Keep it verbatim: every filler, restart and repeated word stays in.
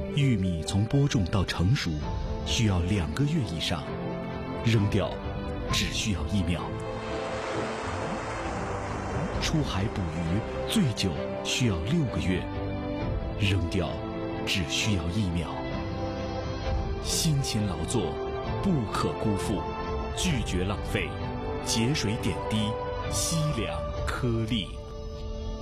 玉米从播种到成熟需要两个月以上，扔掉只需要一秒。出海捕鱼最久需要六个月，扔掉只需要一秒。辛勤劳作不可辜负，拒绝浪费，节水点滴，惜粮颗粒。